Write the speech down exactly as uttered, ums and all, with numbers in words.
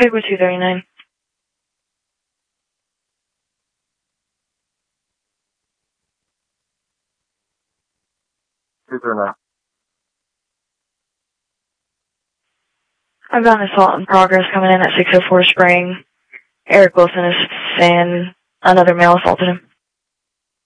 Paper two thirty-nine. two thirty-nine. I've got an assault in progress coming in at six oh four Spring. Eric Wilson is saying another male assaulted him.